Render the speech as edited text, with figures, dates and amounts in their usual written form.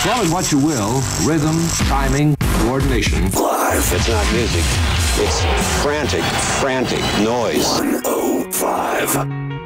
Call it what you will, rhythm, timing, coordination. Live. It's not music. It's frantic noise. 105.